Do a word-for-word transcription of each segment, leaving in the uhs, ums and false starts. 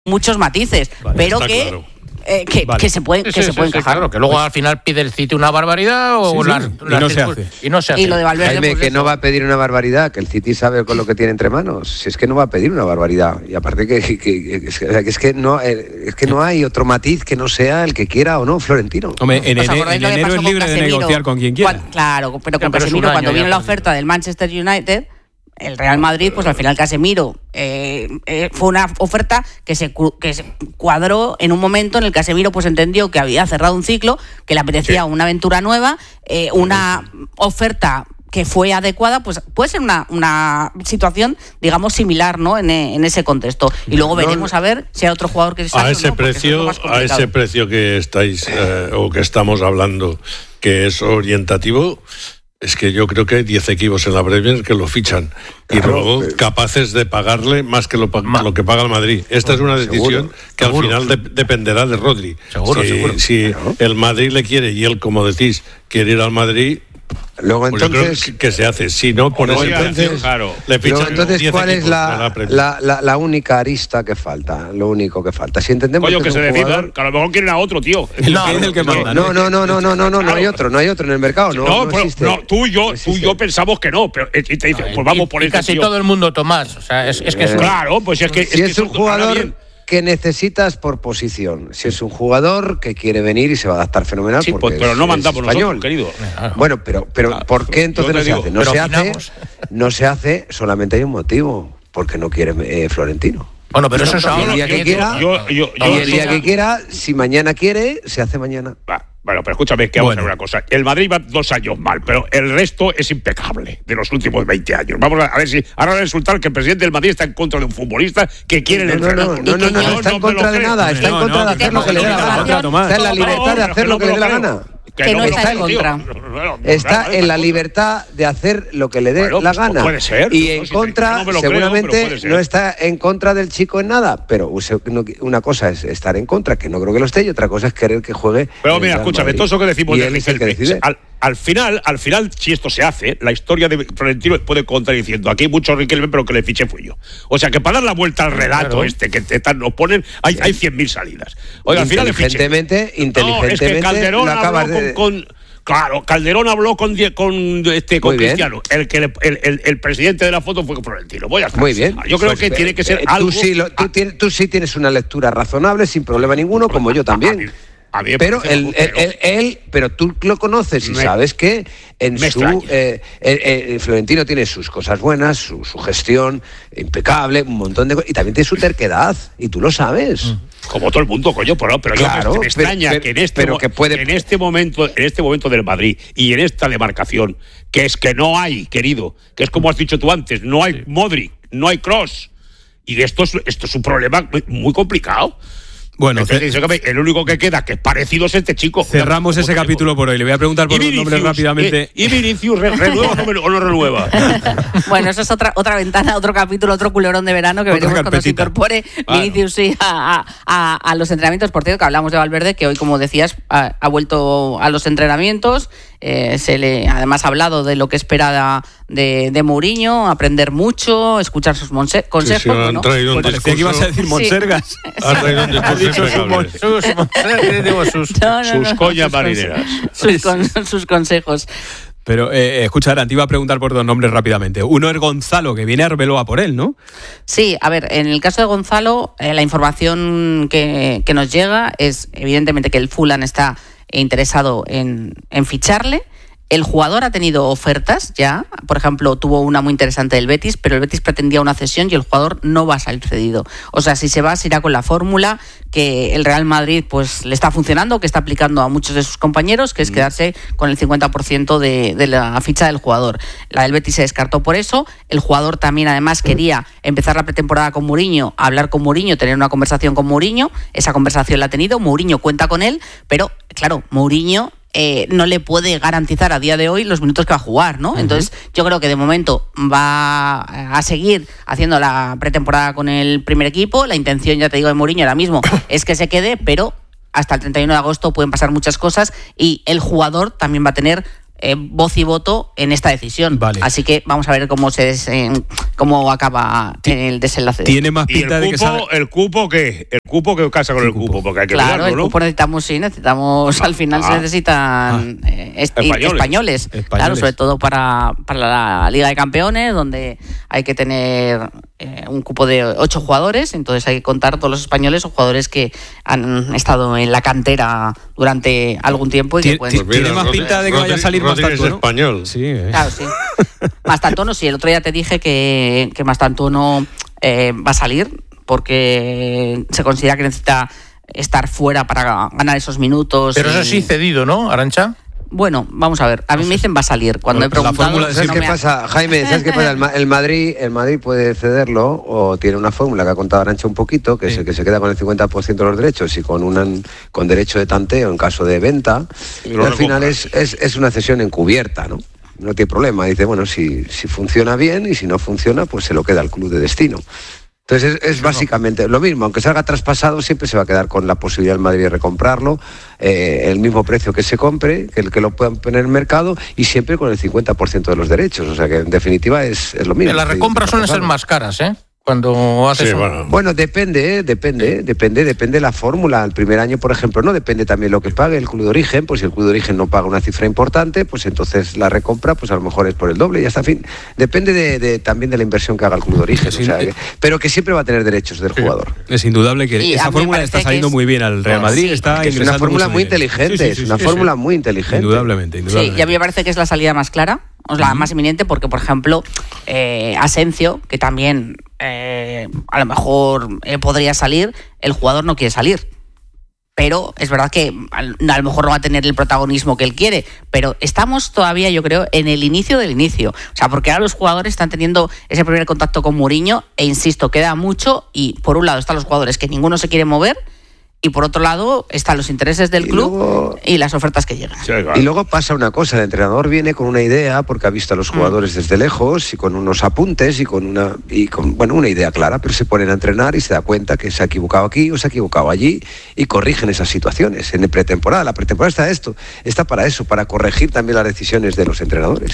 muchos matices, vale, pero que... Claro. Eh, que, vale. que se pueden que sí, se sí, pueden sí, encajar. Claro, que luego al final pide el City una barbaridad o sí, las, sí. las y, no se hace. y no se hace. Y lo de Valverde, Jaime, pues que eso. no va a pedir una barbaridad, que el City sabe con lo que tiene entre manos. Si es que no va a pedir una barbaridad. Y aparte que, que, que, que, es, que no, es que no hay otro matiz que no sea el que quiera o no Florentino. Hombre, en, en, en enero es libre de negociar con quien quiera. Cuando, claro, pero con pero Casemiro, cuando vino la ya oferta del Manchester United, el Real Madrid, pues al final Casemiro eh, eh, fue una oferta que se, que se cuadró en un momento en el que Casemiro pues entendió que había cerrado un ciclo, que le apetecía sí. una aventura nueva, eh, una oferta que fue adecuada, pues puede ser una, una situación, digamos, similar, ¿no? En, en ese contexto. Y luego veremos a ver si hay otro jugador que sale, a ese ¿no? precio, a ese precio que estáis eh, o que estamos hablando, que es orientativo. Es que yo creo que hay diez equipos en la Premier que lo fichan y claro, luego eh, capaces de pagarle más que lo, lo que paga el Madrid. Esta es una decisión seguro, que seguro, al final de, dependerá de Rodri. Seguro, si seguro. si claro. el Madrid le quiere y él, como decís, quiere ir al Madrid, luego pues entonces que, que se hace. Si no, por ese precio, claro. le fichan luego, entonces, ¿cuál es la, la, la, la, la única arista que falta? Lo único que falta. Si entendemos Coño, que, que es se un decidan, jugador... que a lo mejor quieren a otro, tío. No, es el que manda. No, no, no, no, no, no, no, no hay otro, no hay otro en el mercado. No, no, no pero, existe. no tú y yo, no tú y yo pensamos que no, pero y te dicen, pues vamos por y este casi tío. todo el mundo, Tomás. O sea, es, es que es eh, claro, pues es que si es, es que un jugador que necesitas por posición. Si es un jugador que quiere venir y se va a adaptar fenomenal. Sí, porque pues, pero es, no mandamos es español. Nosotros, querido. Bueno, pero, pero claro, ¿por qué entonces no se digo, hace? No se hace, opinamos. no se hace, solamente hay un motivo, porque no quiere eh, Florentino. Bueno, pero eso es y el día que quiera, yo, yo, yo, y el día que quiera, si mañana quiere, se hace mañana. Va. Bueno, pero escúchame, que vamos bueno. a ver una cosa. El Madrid va dos años mal, pero el resto es impecable de los últimos veinte años. Vamos a ver si ahora resulta que el presidente del Madrid está en contra de un futbolista que quiere no, el no, entrenador. No, no, no, no, no, está en contra de nada, está en contra de hacer lo que le dé la gana. Está en la libertad de hacer lo que le dé la gana. Que, que no, no está en contra. Bueno, está claro, en la libertad de hacer lo que le dé bueno, la pues, gana. Puede ser. Y en contra, no seguramente creo, no está en contra del chico en nada. Pero una cosa es estar en contra, que no creo que lo esté, y otra cosa es querer que juegue. Pero mira, escúchame, todo eso que decimos de Riquelme, al, al final, al final, si esto se hace, la historia de Florentino puede contar diciendo, aquí hay mucho Riquelme, pero que le fiché fui yo. O sea, que para dar la vuelta al relato claro. este que te, te, nos ponen, hay, hay cien mil salidas. Oiga, al final le fiché. Inteligentemente, inteligentemente, no, es que Calderón lo acabas habló de... con, con Claro, Calderón habló con, con, este, con Cristiano. El, que le, el, el, el presidente de la foto fue Florentino. Voy a estar. Muy bien. Yo creo pues, que eh, tiene que ser eh, algo. Tú sí, lo, tú, tienes, tú sí tienes una lectura razonable, sin problema ninguno, como yo también. A mí, pero él, él, él, él, pero tú lo conoces y me, sabes que en su eh, eh, eh, Florentino tiene sus cosas buenas, su, su gestión impecable, un montón de cosas, y también tiene su terquedad, y tú lo sabes. Como todo el mundo, coño, pero, pero claro, yo me, me extraña pero, que en este pero que puede... en este momento, en este momento del Madrid y en esta demarcación, que es que no hay, querido, que es como has dicho tú antes, no hay Modric, no hay Kroos, y esto es, esto es un problema muy complicado. Bueno, Entonces, ce- el único que queda que es parecido es este chico. Cerramos ese capítulo por hoy. Le voy a preguntar por los nombres rápidamente. ¿Y, y Vinicius renueva o no renueva? Bueno, eso es otra otra ventana, otro capítulo, otro culebrón de verano que Otra veremos carpetita. cuando se incorpore Claro. Vinicius sí, a, a, a los entrenamientos. Por cierto, que hablamos de Valverde, que hoy, como decías, ha, ha vuelto a los entrenamientos. Eh, se le además ha hablado de lo que espera de, de Mourinho, aprender mucho, escuchar sus monse- consejos. Sí, sí, han bueno, traído un Parecía discurso. que ibas a decir Monsergas. Han traído un discurso Dicho sus, impecable. sus, sus, digo, sus, No, no, Sus no, coñas sus marineras. Sus, con- sus consejos. Pero, eh, escucha, Aran, te iba a preguntar por dos nombres rápidamente. Uno es Gonzalo, que viene a Arbeloa por él, ¿no? Sí, a ver, en el caso de Gonzalo, eh, la información que, que nos llega es evidentemente que el Fulham está interesado en, en ficharle. El jugador ha tenido ofertas ya, por ejemplo, tuvo una muy interesante del Betis, pero el Betis pretendía una cesión y el jugador no va a salir cedido. O sea, si se va, se irá con la fórmula que el Real Madrid pues le está funcionando, que está aplicando a muchos de sus compañeros, que es quedarse con el cincuenta por ciento de, de la ficha del jugador. La del Betis se descartó por eso. El jugador también, además, quería empezar la pretemporada con Mourinho, hablar con Mourinho, tener una conversación con Mourinho. Esa conversación la ha tenido, Mourinho cuenta con él, pero, claro, Mourinho... Eh, no le puede garantizar a día de hoy los minutos que va a jugar, ¿no? Uh-huh. Entonces yo creo que de momento va a seguir haciendo la pretemporada con el primer equipo. La intención, ya te digo, de Mourinho ahora mismo es que se quede, pero hasta el treinta y uno de agosto pueden pasar muchas cosas y el jugador también va a tener eh, voz y voto en esta decisión. Vale. Así que vamos a ver cómo se des, eh, cómo acaba el desenlace. Tiene más ¿Y pinta el de que cupo, sabe... el cupo qué? ¿El cupo qué casa con el cupo? Porque hay que Claro, mirarlo, el ¿no? cupo necesitamos, sí, necesitamos, Ah, al final ah, se necesitan ah. eh, est- Españoles. españoles. Españoles. Claro, sobre todo para, para la Liga de Campeones, donde hay que tener eh, un cupo de ocho jugadores, entonces hay que contar todos los españoles o jugadores que han estado en la cantera durante algún tiempo y que Tiene, pueden... tiene- tiene más Rodri- pinta de que vaya a salir Rodri- Mastantuono. es español. Sí, eh. Claro, sí. Mastantuono, sí, el otro día te dije que, que Mastantuono eh, va a salir porque se considera que necesita estar fuera para ganar esos minutos. Pero eso y- sí cedido, ¿no, Arantxa? Bueno, vamos a ver. A mí me dicen va a salir. Cuando he La preguntado, fórmula de ¿Sabes no qué me ha- pasa, Jaime? ¿Sabes qué pasa? El, Ma- el Madrid, el Madrid puede cederlo o tiene una fórmula que ha contado Arantxa un poquito, que Sí. es el que se queda con el cincuenta por ciento de los derechos y con un con derecho de tanteo en caso de venta. Y Y lo al final recompra. es, es, es una cesión encubierta, ¿no? No tiene problema. Dice, bueno, si, si funciona bien y si no funciona, pues se lo queda al club de destino. Entonces es, es básicamente lo mismo, aunque salga traspasado siempre se va a quedar con la posibilidad del Madrid de recomprarlo, eh, el mismo precio que se compre, que el que lo puedan poner en el mercado y siempre con el cincuenta por ciento de los derechos, o sea que en definitiva es, es lo mismo. Las recompras suelen ser más caras, ¿eh? Cuando haces Sí, un- bueno. Bueno, depende, ¿eh? depende, ¿eh? depende, depende de la fórmula. El primer año, por ejemplo, no depende también lo que pague el club de origen, pues si el club de origen no paga una cifra importante, pues entonces la recompra, pues a lo mejor es por el doble y hasta en fin. Depende de, de- también de la inversión que haga el club de origen, Sí, o sea, eh. que- pero que siempre va a tener derechos del jugador. Es indudable que Y a esa mí me fórmula parece está que saliendo es- muy bien al Real Madrid. Sí, está Es una ingresando fórmula mucho muy dinero. inteligente, Sí, sí, es sí, una sí, fórmula sí. muy inteligente. Indudablemente, Sí, indudablemente. y a mí me parece que es la salida más clara, o la más inminente, porque, por ejemplo, eh, Asencio, que también eh, a lo mejor eh, podría salir, el jugador no quiere salir. Pero es verdad que al- a lo mejor no va a tener el protagonismo que él quiere, pero estamos todavía, yo creo, en el inicio del inicio. O sea, porque ahora los jugadores están teniendo ese primer contacto con Mourinho e, insisto, queda mucho y por un lado están los jugadores que ninguno se quiere mover y por otro lado están los intereses del Y club luego- y las ofertas que llegan. Sí, claro. Y luego pasa una cosa, el entrenador viene con una idea porque ha visto a los jugadores desde lejos y con unos apuntes y con una y con bueno, una idea clara, pero se ponen a entrenar y se da cuenta que se ha equivocado aquí o se ha equivocado allí y corrigen esas situaciones en pretemporada. La pretemporada está esto, está para eso, para corregir también las decisiones de los entrenadores.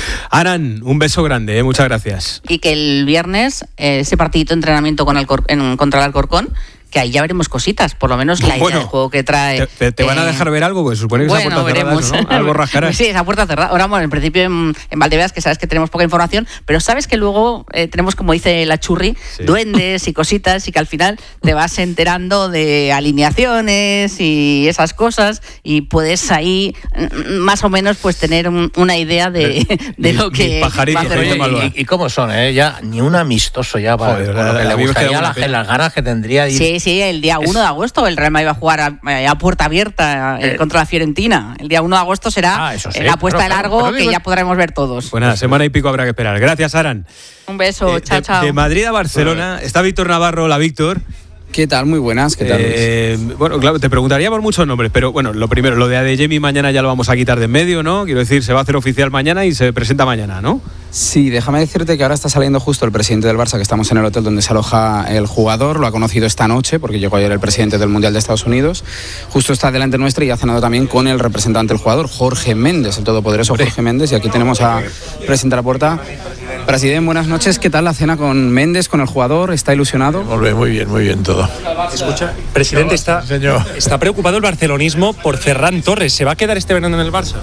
Aran, un beso grande, ¿eh? Muchas gracias. Y que el viernes eh, ese partidito de entrenamiento con Alcor- en, contra el Alcorcón, que ahí ya veremos cositas, por lo menos la idea Bueno, del juego que trae. ¿Te, te- te van a eh, dejar ver algo? Porque se supone que bueno, esa puerta cerrada, veremos. eso, ¿no? Algo rascarás. Sí, esa puerta cerrada. Ahora, bueno, en principio en, en Valdeveas, que sabes que tenemos poca información, pero sabes que luego eh, tenemos, como dice la Churri, Sí. duendes y cositas y que al final te vas enterando de alineaciones y esas cosas y puedes ahí mm, más o menos pues tener un- una idea de, de lo mis que pajaritos va a hacer que el oye, equipo. Malva. ¿Y, y cómo son, eh? Ya ni un amistoso ya para Joder, con lo la- que la- le a mí me gustaría, queda una las, pena. las ganas que tendría de ir. Sí, sí, el día uno de agosto el Real Madrid va a jugar a, a puerta abierta eh, Eh. contra la Fiorentina. El día uno de agosto será Ah, eso sí, eh, la apuesta claro, de claro, largo pero que digo- ya podremos ver todos. Pues nada, semana y pico habrá que esperar. Gracias, Aran. Un beso, Eh, chao, de, chao. de Madrid a Barcelona está Víctor Navarro. Hola, Víctor. ¿Qué tal? Muy buenas, ¿qué tal? Luis? Eh, bueno, claro, te preguntaría por muchos nombres, pero bueno, lo primero, lo de Adeyemi mañana ya lo vamos a quitar de en medio, ¿no? Quiero decir, se va a hacer oficial mañana y se presenta mañana, ¿no? Sí, déjame decirte que ahora está saliendo justo el presidente del Barça, que estamos en el hotel donde se aloja el jugador, lo ha conocido esta noche, porque llegó ayer el presidente del Mundial de Estados Unidos, justo está delante nuestra y ha cenado también con el representante del jugador, Jorge Méndez, el todopoderoso Jorge Méndez, y aquí tenemos a presidente de la puerta. Presidente, buenas noches, ¿qué tal la cena con Méndez, con el jugador? ¿Está ilusionado? Muy bien, muy bien, muy bien todo. Escucha, presidente, está, Señor. está preocupado el barcelonismo por Ferran Torres. ¿Se va a quedar este verano en el Barça?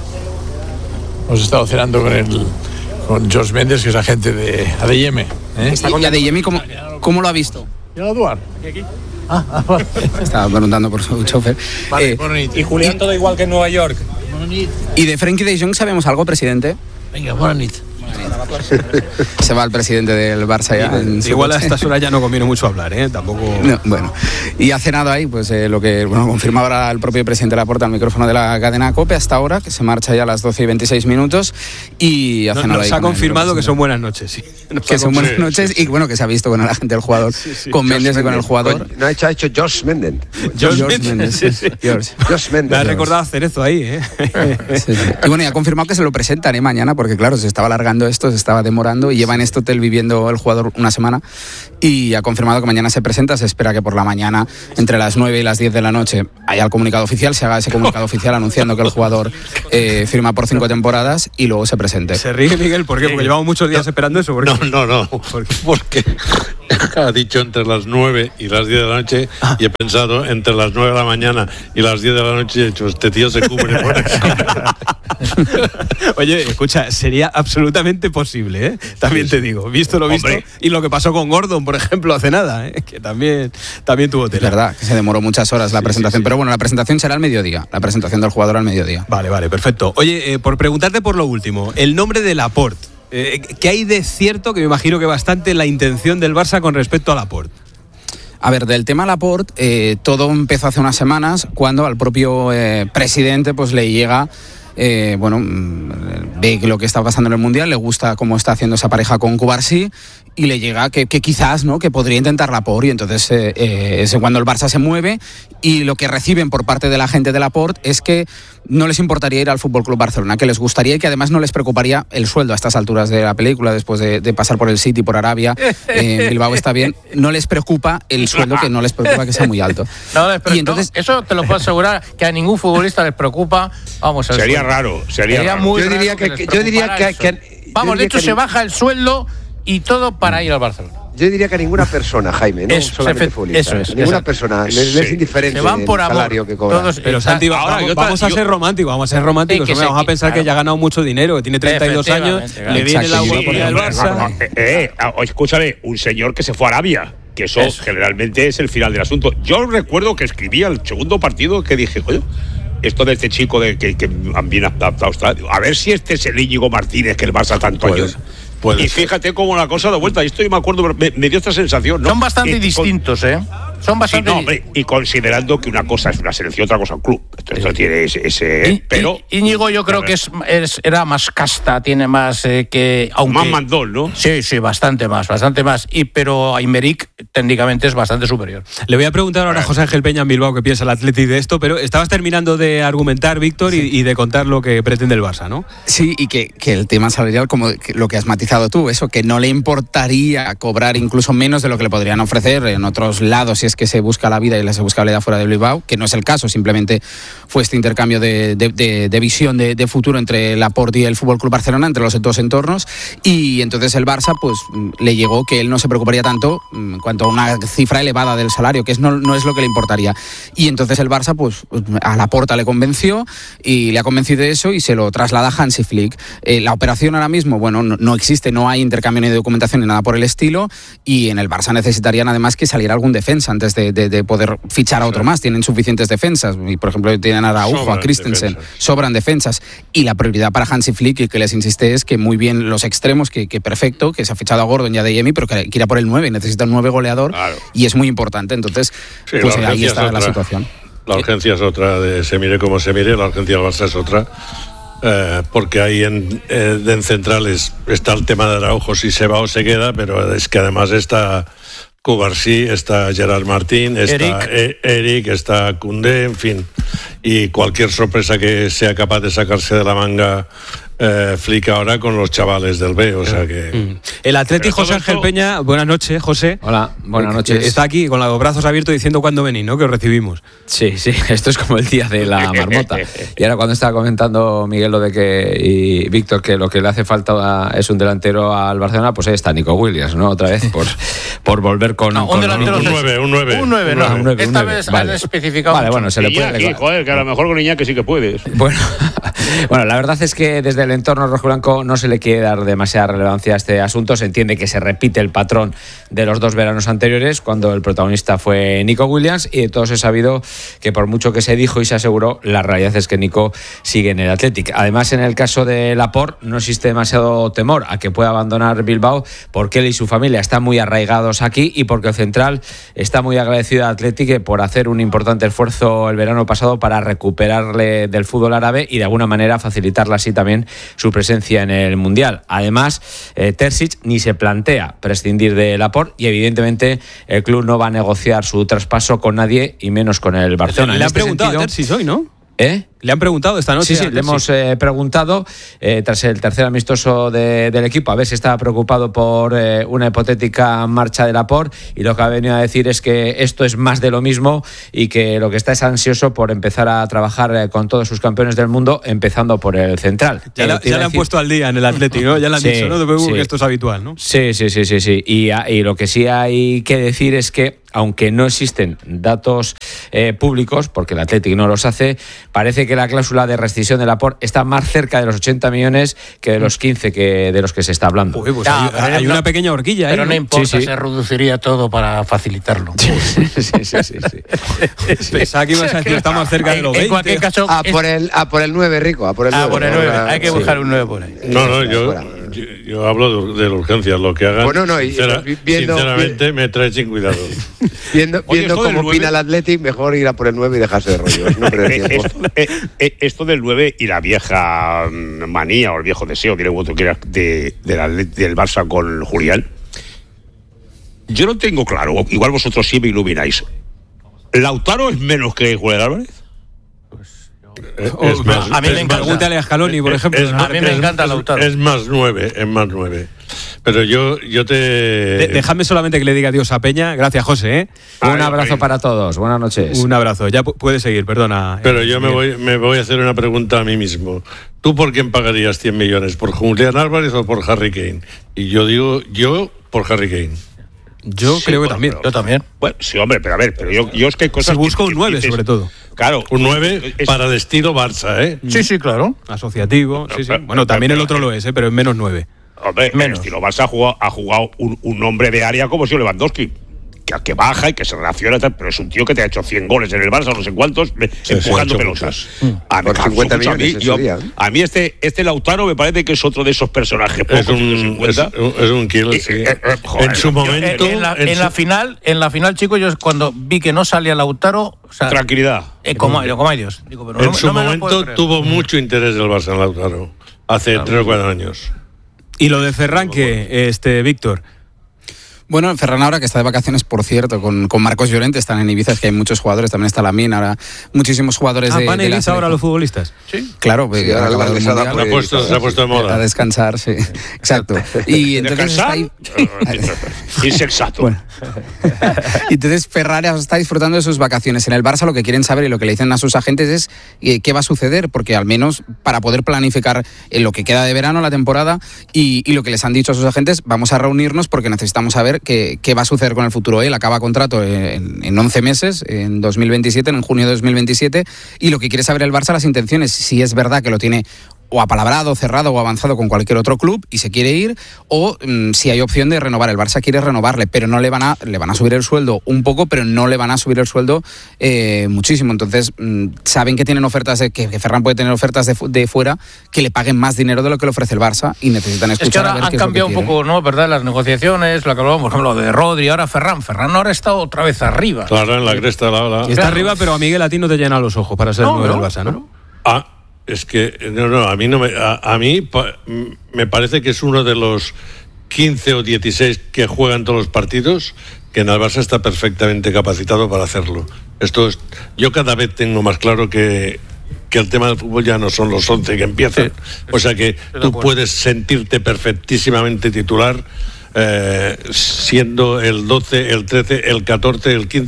Hemos estado cenando con el con George Méndez, que es agente de A D M. ¿eh? ¿Y Adeyemi cómo, cómo lo ha visto? ¿Y a Eduard? Estaba preguntando por su chofer. Vale, Eh, bona nit. Y Julián todo igual que en Nueva York. ¿Y de Frenkie de Jong sabemos algo, presidente? Venga, bona nit. Se va el presidente del Barça ya. en su Igual a coche. estas horas ya no conviene mucho hablar, ¿eh? Tampoco... No, bueno, y ha cenado ahí, pues eh, lo que bueno, confirmaba ahora el propio presidente de la Porta al micrófono de la cadena COPE hasta ahora, que se marcha ya a las doce y veintiséis minutos y ha No- cenado nos ahí ha con el confirmado que son representante. buenas noches, sí. Nos Que ha son buenas Sí, noches y bueno, que se ha visto con la gente del jugador, con Méndez y con el jugador. No ha hecho, ha hecho Josh Méndez. George George Méndez, Méndez, sí, sí, sí. George. Josh Me ha Méndez. recordado hacer eso ahí, ¿eh? Sí, sí. Y bueno, y ha confirmado que se lo presentan ¿eh? mañana, porque claro, se estaba alargando demorando esto, se estaba demorando y lleva en este hotel viviendo el jugador una semana y ha confirmado que mañana se presenta. Se espera que por la mañana, entre las nueve y las diez de la noche, haya el comunicado oficial, se haga ese comunicado oficial anunciando que el jugador eh, firma por cinco temporadas y luego se presente. Se ríe Miguel, ¿por qué? Porque llevamos muchos días esperando eso. No, no, no, porque ha dicho entre las nueve y las diez de la noche y he pensado entre las nueve de la mañana y las diez de la noche y he dicho, este tío se cubre por eso. Oye, escucha, sería absolutamente posible, ¿eh? También te digo, visto lo visto. Hombre. Y lo que pasó con Gordon, por ejemplo, hace nada, ¿eh? Que también, también tuvo tela. Es verdad, que se demoró muchas horas la sí, presentación, sí, sí. Pero bueno, la presentación será al mediodía, la presentación del jugador al mediodía. Vale, vale, perfecto. Oye, eh, por preguntarte por lo último, el nombre de Laporte, eh, ¿qué hay de cierto, que me imagino que bastante, la intención del Barça con respecto a Laporte? A ver, del tema Laporte, eh, todo empezó hace unas semanas cuando al propio eh, presidente pues le llega... Eh, bueno, ve lo que está pasando en el Mundial, le gusta cómo está haciendo esa pareja con Cubarsí y le llega que, que quizás, ¿no?, que podría intentar Laporte, y entonces eh, eh, es cuando el Barça se mueve y lo que reciben por parte de la gente de Laporte es que no les importaría ir al F C Barcelona, que les gustaría y que además no les preocuparía el sueldo a estas alturas de la película, después de, de pasar por el City, por Arabia, eh, Bilbao está bien, no les preocupa el sueldo, que no les preocupa que sea muy alto. No les preocupa, y entonces, eso te lo puedo asegurar, que a ningún futbolista les preocupa, vamos, el sería sueldo. raro, sería, sería raro. muy yo diría raro que, que yo diría que, que vamos, yo diría de hecho que se baja el sueldo y todo para ir al Barcelona. Yo diría que a ninguna persona, Jaime, no eso, solamente fe, futbolista. Eso es. Ninguna exacto. persona, les, les es indiferente se van por el amor, salario que cobran. Todos, pero Santi, ahora, vamos, vamos a ser románticos, vamos a ser románticos. Sí, vamos a pensar claro. que ya ha ganado mucho dinero, que tiene treinta y dos años, claro. le viene la Europa del Barça. Eh, eh, escúchame, un señor que se fue a Arabia, que eso, eso generalmente es el final del asunto. Yo recuerdo que escribía el segundo partido que dije, oye, esto de este chico de que, que bien adaptado está, a ver si este es el Íñigo Martínez que el Barça tanto años. Puede y fíjate ser. Cómo la cosa da vuelta. Y esto yo me acuerdo, me, me dio esta sensación, ¿no? Son bastante que, distintos, con, ¿eh? Son bastante. Sí, no, hombre, y considerando que una cosa es una selección, otra cosa un club. Esto, esto tiene ese. ese y, pero. Y, Íñigo, yo creo que es, es era más casta, tiene más eh, que. Aunque, más mandón, ¿no? Sí, sí, bastante más, bastante más. Y pero Aymeric técnicamente es bastante superior. Le voy a preguntar ahora a José Ángel Peña en Bilbao qué piensa el Athletic de esto, pero estabas terminando de argumentar, Víctor, sí. y, y de contar lo que pretende el Barça, ¿no? Sí, y que, que el tema salarial, como que lo que has matizado tú, eso, que no le importaría cobrar incluso menos de lo que le podrían ofrecer en otros lados si es que se busca la vida y se busca la vida fuera de Bilbao, que no es el caso, simplemente fue este intercambio de, de, de, de visión de, de futuro entre Laporte y el F C Barcelona, entre los dos entornos, y entonces el Barça pues le llegó que él no se preocuparía tanto en cuanto a una cifra elevada del salario, que es, no, no es lo que le importaría. Y entonces el Barça pues a Laporta le convenció y le ha convencido de eso y se lo traslada a Hansi Flick. Eh, la operación ahora mismo, bueno, no, no existe, no hay intercambio ni de documentación ni nada por el estilo, y en el Barça necesitarían además que saliera algún defensa antes de, de, de poder fichar a otro sí. más. Tienen suficientes defensas y por ejemplo tienen a Araujo, sobran a Christensen, defensas. sobran defensas, y la prioridad para Hansi Flick, y que les insiste, es que muy bien los extremos, que, que perfecto, que se ha fichado a Gordon y a Adeyemi, pero que quiera por el nueve, necesita un nueve goleador, claro. y es muy importante, entonces sí, pues ahí está la situación. La urgencia es otra, de se mire como se mire, la urgencia del Barça es otra. Eh, porque ahí en, eh, en centrales está el tema de Araujo, si se va o se queda, pero es que además está Cubarsí, está Gerard Martín, está Eric, e- Eric está Koundé, en fin, y cualquier sorpresa que sea capaz de sacarse de la manga eh, Flick ahora con los chavales del B, o sea que... Mm. El Athletic José Ángel esto... Peña, buenas noches, José. Hola, buenas noches. Está aquí con los brazos abiertos diciendo cuándo venís, ¿no? Que os recibimos. Sí, sí, esto es como el día de la marmota. Y ahora cuando estaba comentando Miguel lo de que, y Víctor, que lo que le hace falta es un delantero al Barcelona, pues ahí está Nico Williams, ¿no? Otra vez, por, por volver con... No, un con delantero... Un nueve, un nueve. Un nueve, no. Un nueve, Esta un nueve. vez vale. has especificado Vale, mucho. bueno, se le puede... Iñaki, joder, que a lo mejor con Iñaki sí que puedes. Bueno, bueno, la verdad es que desde el entorno rojiblanco no se le quiere dar demasiada relevancia a este asunto. Se entiende que se repite el patrón de los dos veranos anteriores, cuando el protagonista fue Nico Williams, y de todos he sabido que por mucho que se dijo y se aseguró, la realidad es que Nico sigue en el Athletic. Además, en el caso de Laporte no existe demasiado temor a que pueda abandonar Bilbao, porque él y su familia están muy arraigados aquí y porque el central está muy agradecido al Athletic por hacer un importante esfuerzo el verano pasado para recuperarle del fútbol árabe y de alguna manera facilitarle así también su presencia en el Mundial. Además, eh, Terzic ni se plantea prescindir de Laporte y evidentemente el club no va a negociar su traspaso con nadie y menos con el Barcelona. Le en han este preguntado sentido, a Terzic hoy, ¿no? ¿Eh? ¿Le han preguntado esta noche? Sí, sí, le hemos eh, preguntado, eh, tras el tercer amistoso de, del equipo, a ver si estaba preocupado por eh, una hipotética marcha de Laporte, y lo que ha venido a decir es que esto es más de lo mismo y que lo que está es ansioso por empezar a trabajar eh, con todos sus campeones del mundo, empezando por el central. Ya, la, ya le han puesto al día en el Atlético, ¿no? Ya le han sí, dicho, no te preocupes, sí. que esto es habitual, ¿no? Sí, sí, sí, sí, sí. Y, y lo que sí hay que decir es que, aunque no existen datos eh, públicos, porque el Athletic no los hace, parece que la cláusula de rescisión de Laporte está más cerca de los ochenta millones que de los quince que de los que se está hablando. Uy, pues ya, hay, hay una pequeña horquilla. Pero ahí, no, no importa, sí, sí. se reduciría todo para facilitarlo. Sí, sí, sí, sí, sí. Pensaba que ibas a decir, está más cerca de los veinte. En cualquier caso, a, por el, a por el nueve, Rico, a por el nueve. A por el nueve, hay que sí. buscar un nueve por ahí. No, no, yo, yo, yo hablo de, de la urgencia, lo que hagan. Bueno, no, y, sincera, viendo, sinceramente vi, me trae sin cuidado. Viendo, viendo cómo opina el Athletic, mejor ir a por el nueve y dejarse de rollos. No esto, eh, esto del nueve y la vieja manía o el viejo deseo, diré otro que era de, de la, del Barça con Julián. Yo no tengo claro, igual vosotros sí me ilumináis. ¿Lautaro es menos que Julián Álvarez? Es, es más, a mí me encanta. Pregúntale a Scaloni, por ejemplo. Es, es, a mí me encanta Lautaro. Es más nueve, es más nueve. Pero yo, yo te... De, déjame solamente que le diga adiós a Peña. Gracias, José. ¿eh? Un ay, abrazo ay. para todos. Buenas noches. Un abrazo. Ya puedes seguir, perdona. Pero yo me voy, me voy a hacer una pregunta a mí mismo. ¿Tú por quién pagarías cien millones? ¿Por Julián Álvarez o por Harry Kane? Y yo digo, yo por Harry Kane. Yo sí, creo que bueno, también. Pero, yo también. Bueno, sí, hombre, pero a ver, pero yo, yo es que hay cosas. Si busco que, un nueve, dices, sobre todo. Claro. Un nueve es, para destino Barça, ¿eh? Sí, sí, claro. Asociativo, no, sí, sí. Bueno, también el otro lo es, ¿eh? Pero es menos nueve. Hombre, menos. El estilo Barça ha jugado, ha jugado un, un hombre de área como si Lewandowski. Que, que baja y que se relaciona, pero es un tío que te ha hecho cien goles en el Barça, no sé cuántos, sí, empujando sí, pelotas. A, por cincuenta millones, a, mí, yo, a mí este, este Lautaro me parece que es otro de esos personajes. Es un, es, es un kill, sí. Eh, eh, joder, en su momento. En, en, la, en, en su... la final, en la final, chicos, yo cuando vi que no salía Lautaro. O sea, tranquilidad. Eh, como, como hay Dios. Digo, pero en no, su no momento tuvo mucho interés del Barça en Lautaro. Hace claro. tres o cuatro años. Y lo de Ferran, que, este, Víctor. Bueno, Ferran ahora que está de vacaciones, por cierto, con, con Marcos Llorente, están en Ibiza, es que hay muchos jugadores, también está Lamine, ahora muchísimos jugadores ah, de, ¿van de Ibiza ahora los futbolistas? Sí. Claro, sí, ahora ahora el se, ha puesto, se ha puesto de moda. A descansar, sí. Exacto. Y entonces está ahí... Insensato. Bueno. Y entonces Ferran está disfrutando de sus vacaciones. En el Barça lo que quieren saber y lo que le dicen a sus agentes es eh, qué va a suceder, porque al menos para poder planificar eh, lo que queda de verano, la temporada, y, y lo que les han dicho a sus agentes, vamos a reunirnos porque necesitamos saber qué, qué va a suceder con el futuro. Él acaba contrato en, en once meses, en dos mil veintisiete, en junio de dos mil veintisiete, y lo que quiere saber el Barça, las intenciones, si es verdad que lo tiene o apalabrado, cerrado o avanzado con cualquier otro club y se quiere ir, o mmm, si hay opción de renovar. El Barça quiere renovarle, pero no le van a le van a subir el sueldo un poco, pero no le van a subir el sueldo eh, muchísimo. Entonces mmm, saben que tienen ofertas de, que, que Ferran puede tener ofertas de, de fuera que le paguen más dinero de lo que le ofrece el Barça y necesitan escuchar. Es que ahora a ver han qué cambiado es un poco, ¿no? ¿Verdad? Las negociaciones, la que hablamos, por ejemplo, de Rodri, ahora Ferran. Ferran ahora está otra vez arriba. Claro, en la cresta de la ola. Está claro. arriba, pero a Miguel a ti no te llena los ojos para ser no, nuevo del Barça, ¿no? Pero... Ah. Es que, no, no, a mí, no me, a, a mí pa, me parece que es uno de los quince o dieciséis que juegan todos los partidos que en el Barça está perfectamente capacitado para hacerlo. Esto es, yo cada vez tengo más claro que, que el tema del fútbol ya no son los once que empiezan. Sí, o sea que tú puedes sentirte perfectísimamente titular eh, siendo el doce, el trece, el catorce, el quince.